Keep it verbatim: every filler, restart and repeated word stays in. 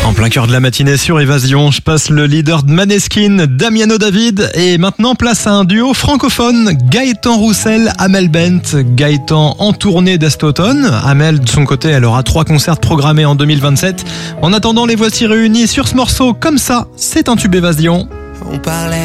En plein cœur de la matinée sur Évasion, je passe le leader de Maneskin, Damiano David, et maintenant place à un duo francophone, Gaëtan Roussel, Amel Bent. Gaëtan en tournée d'est automne. Amel, de son côté, elle aura trois concerts programmés en deux mille vingt-sept. En attendant, les voici réunis sur ce morceau. Comme ça, c'est un tube Évasion. On parlait